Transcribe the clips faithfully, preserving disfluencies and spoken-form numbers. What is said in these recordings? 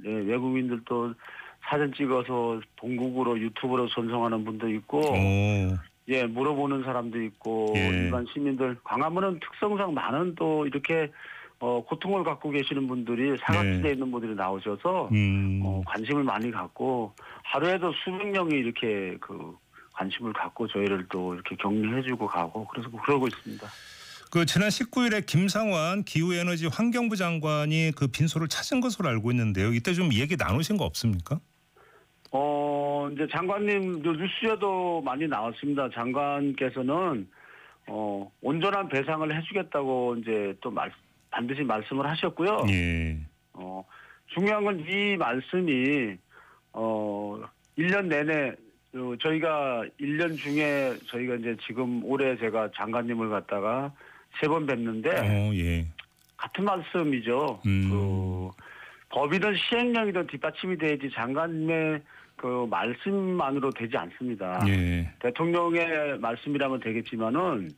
예, 외국인들도 사진 찍어서 본국으로 유튜브로 전송하는 분도 있고 오. 예 물어보는 사람도 있고 예. 일반 시민들 광화문은 특성상 많은 또 이렇게 어, 고통을 갖고 계시는 분들이 사각지대에 네. 있는 분들이 나오셔서 음. 어, 관심을 많이 갖고 하루에도 수백 명이 이렇게 그 관심을 갖고 저희를 또 이렇게 격려해주고 가고 그래서 그러고 있습니다. 그 지난 십구 일에 김상환 기후에너지 환경부 장관이 그 빈소를 찾은 것으로 알고 있는데요. 이때 좀 얘기 나누신 거 없습니까? 어 이제 장관님 뉴스에도 많이 나왔습니다. 장관께서는 어 온전한 배상을 해주겠다고 이제 또 말, 반드시 말씀을 하셨고요. 예. 어 중요한 건 이 말씀이 어 일 년 내내 어, 저희가 일 년 중에 저희가 이제 지금 올해 제가 장관님을 갖다가 세 번 뵀는데 어, 예. 같은 말씀이죠. 음. 그 법이든 시행령이든 뒷받침이 돼야지 장관님의 그 말씀만으로 되지 않습니다. 예. 대통령의 말씀이라면 되겠지만은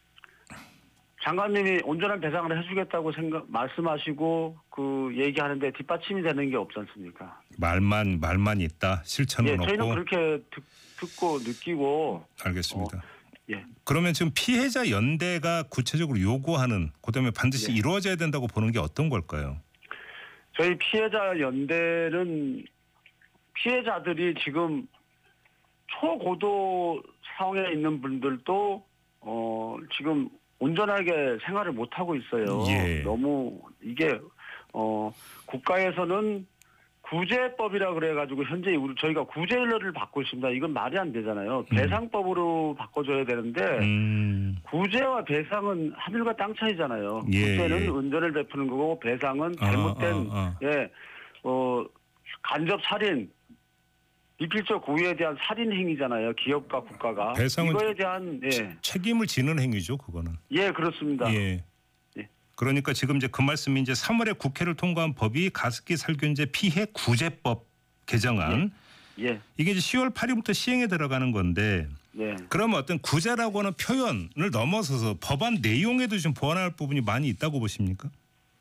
장관님이 온전한 배상을 해주겠다고 생각 말씀하시고 그 얘기하는데 뒷받침이 되는 게 없지 않습니까? 말만 말만 있다. 실천은 예, 없고. 저희는 그렇게 듣, 듣고 느끼고 알겠습니다. 어, 예. 그러면 지금 피해자 연대가 구체적으로 요구하는 그다음에 반드시 예. 이루어져야 된다고 보는 게 어떤 걸까요? 저희 피해자 연대는 피해자들이 지금 초고도 상황에 있는 분들도 어 지금 온전하게 생활을 못 하고 있어요. 예. 너무 이게 어 국가에서는 구제법이라 그래가지고 현재 우리 저희가 구제를 받고 있습니다. 이건 말이 안 되잖아요. 음. 배상법으로 바꿔줘야 되는데 음. 구제와 배상은 하늘과 땅 차이잖아요. 예, 구제는 예. 은전을 베푸는 거고 배상은 아, 잘못된 아, 아. 예, 어 간접 살인, 미필적 고의에 대한 살인 행위잖아요. 기업과 국가가 배상은 이거에 대한 예, 책임을 지는 행위죠, 그거는. 예 그렇습니다. 예. 예. 그러니까 지금 이제 그 말씀이 이제 삼월에 국회를 통과한 법이 가습기 살균제 피해 구제법 개정안. 예, 이게 이제 시월 팔일부터 시행에 들어가는 건데 예. 그러면 어떤 구제라고 하는 표현을 넘어서서 법안 내용에도 좀 보완할 부분이 많이 있다고 보십니까?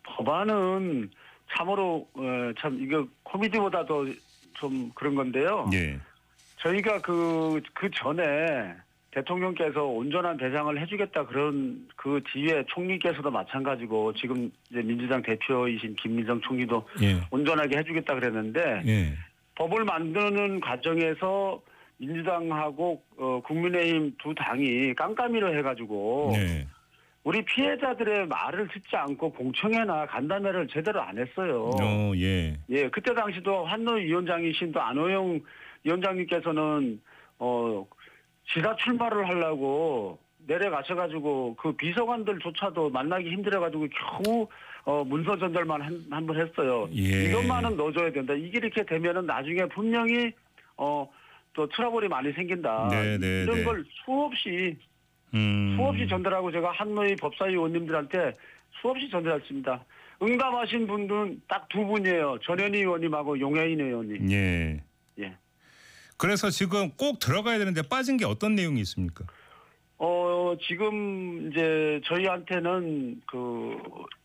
법안은 참으로 어, 참 이거 코미디보다도 좀 그런 건데요. 예. 저희가 그, 그 전에 대통령께서 온전한 배상을 해주겠다 그런 그 뒤에 총리께서도 마찬가지고 지금 이제 민주당 대표이신 김민정 총리도 예. 온전하게 해주겠다 그랬는데 예. 법을 만드는 과정에서 민주당하고 어, 국민의힘 두 당이 깜깜이로 해가지고 예. 우리 피해자들의 말을 듣지 않고 공청회나 간담회를 제대로 안 했어요. 어, 예. 예, 그때 당시도 한노위 위원장이신 또 안호영 위원장님께서는 어 지사 출마를 하려고 내려가셔가지고 그 비서관들조차도 만나기 힘들어가지고 겨우 어 문서 전달만 한 번 했어요. 예. 이것만은 넣어줘야 된다. 이게 이렇게 되면은 나중에 분명히 어 또 트러블이 많이 생긴다. 네, 네, 이런 네. 걸 수없이 음. 수없이 전달하고 제가 한노위 법사위 의원님들한테 수없이 전달했습니다. 응답하신 분들은 딱 두 분이에요. 전현희 의원님하고 용혜인 의원님. 예. 예. 그래서 지금 꼭 들어가야 되는데 빠진 게 어떤 내용이 있습니까? 어, 지금 이제 저희한테는 그,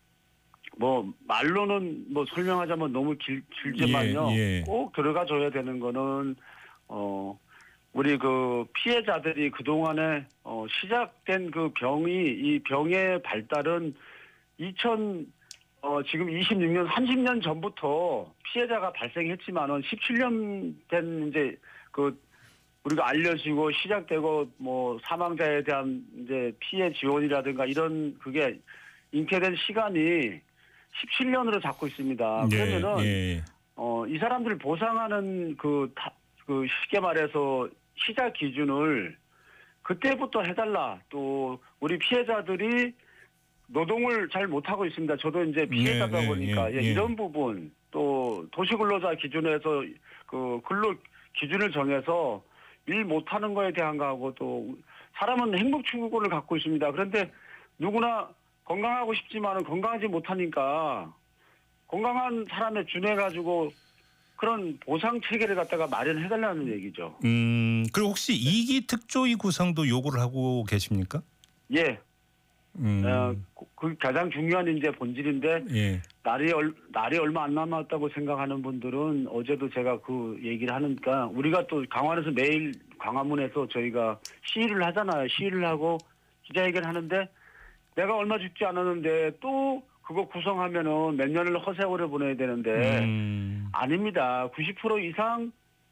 뭐, 말로는 뭐 설명하자면 너무 길, 길지만요. 예, 예. 꼭 들어가 줘야 되는 거는, 어, 우리 그 피해자들이 그동안에 어, 시작된 그 병이, 이 병의 발달은 이천, 어, 지금 이십육 년, 삼십 년 전부터 피해자가 발생했지만은 십칠 년 된 이제 그 우리가 알려지고 시작되고 뭐 사망자에 대한 이제 피해 지원이라든가 이런 그게 잉태된 시간이 십칠 년으로 잡고 있습니다. 그러면은 예. 어, 이 사람들 보상하는 그, 다, 그 쉽게 말해서 시작 기준을 그때부터 해달라. 또 우리 피해자들이 노동을 잘 못하고 있습니다. 저도 이제 피해자다 예, 보니까 예, 예, 예. 이런 부분 또 도시근로자 기준에서 그 근로 기준을 정해서 일 못하는 거에 대한 거하고 또 사람은 행복 추구권을 갖고 있습니다. 그런데 누구나 건강하고 싶지만은 건강하지 못하니까 건강한 사람에 준해가지고 그런 보상 체계를 갖다가 마련해달라는 얘기죠. 음, 그리고 혹시 이기 특조위 구성도 요구를 하고 계십니까? 예. 음. 어, 그 가장 중요한 이제 본질인데 예. 날이 얼, 날이 얼마 안 남았다고 생각하는 분들은 어제도 제가 그 얘기를 하니까 우리가 또 강원에서 매일 광화문에서 저희가 시위를 하잖아요. 시위를 하고 기자회견 하는데 내가 얼마 죽지 않았는데 또 그거 구성하면은 몇 년을 허세월에 보내야 되는데 음. 아닙니다. 구십 퍼센트 이상